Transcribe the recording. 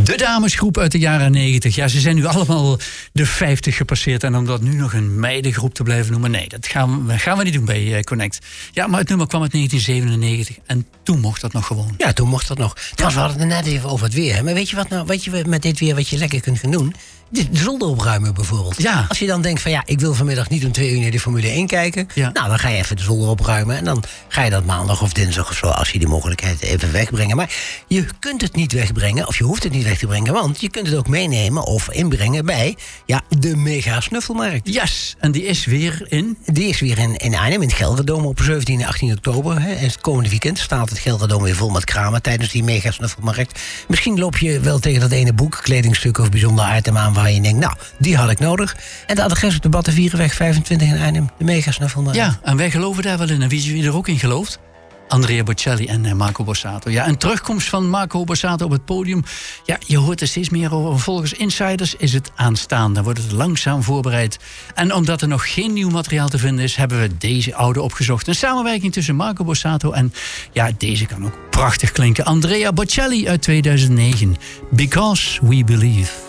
De damesgroep uit de jaren 90. Ja, ze zijn nu allemaal de 50 gepasseerd. En om dat nu nog een meidengroep te blijven noemen... nee, dat gaan we niet doen bij Connect. Ja, maar het nummer kwam uit 1997. En toen mocht dat nog gewoon. Ja, toen mocht dat nog. Trouwens, we hadden het net even over het weer. Hè? Maar weet je wat nou? Weet je met dit weer wat je lekker kunt gaan doen? De zolder opruimen bijvoorbeeld. Ja. Als je dan denkt van ik wil vanmiddag niet om 2 uur naar de Formule 1 kijken. Ja. Nou, dan ga je even de zolder opruimen. En dan ga je dat maandag of dinsdag of zo, als je die mogelijkheid even wegbrengen. Maar je kunt het niet wegbrengen, of je hoeft het niet weg te brengen. Want je kunt het ook meenemen of inbrengen bij de Mega Snuffelmarkt. Yes, en die is weer in? Die is weer in Arnhem, in het Gelredome op 17 en 18 oktober. Hè. En het komende weekend staat het Gelredome weer vol met kramen tijdens die Mega Snuffelmarkt. Misschien loop je wel tegen dat ene boek, kledingstuk of bijzonder item aan waar je denkt, nou, die had ik nodig. En de adres op de Battenvierenweg 25 in Arnhem, de Mega Snuffelmarkt. Ja, en wij geloven daar wel in. En wie er ook in gelooft? Andrea Bocelli en Marco Borsato. Ja, een terugkomst van Marco Borsato op het podium. Ja, je hoort er steeds meer over. Volgens insiders is het aanstaande. Dan wordt het langzaam voorbereid. En omdat er nog geen nieuw materiaal te vinden is, hebben we deze oude opgezocht. Een samenwerking tussen Marco Borsato en, ja, deze kan ook prachtig klinken. Andrea Bocelli uit 2009. Because We Believe.